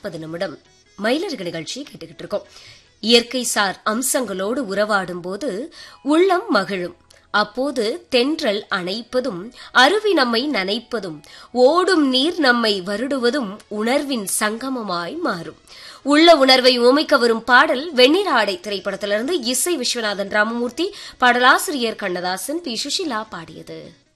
40 மயிலருகு நிகழ்ச்சி கேட்டுக்கிட்டு இருக்கோம். இயற்கை சார் அம்சங்களோடு உறவாடும் போது உள்ளம் மகிழும். அப்போது தென்றல் அணைப்பதும் அருவி நம்மை நனைப்பதும் ஓடும் நீர் நம்மை வருடுவதும் உணர்வின் சங்கமமாய் மாறும். உள்ள உணர்வை ஓமைக்க வரும் பாடல் வெண்ணிற ஆடை திரைப்படத்திலிருந்து. இசை விஸ்வநாதன் ராமமூர்த்தி, பாடலாசிரியர் கண்ணதாசன், பி. சுஷீலா பாடியது.